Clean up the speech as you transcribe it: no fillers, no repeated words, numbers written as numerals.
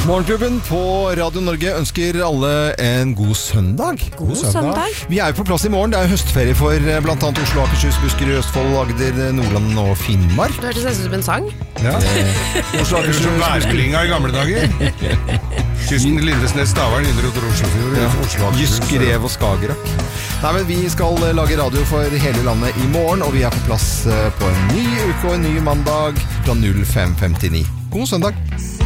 Morgenklubben på Radio Norge ønsker alle en god søndag. God søndag. Vi er jo på plass i morgen. Det er jo høstferie for blant annet Oslo, Akershus, Buskerud, Østfold, Agder, Nordland og Finnmark. Det hørtes nesten som en sang. Ja. Oslo, Det er som værmeldinga i gamle dager. Kysten, Lindesnes, Stavern, Indre Oslofjord, Oslo, Akershus. Jysk, Rev og Skagerrak. Nei, men vi skal lage radio for hele landet i morgen, og vi er på plass på en ny uke og en ny mandag fra 05:59. God søndag.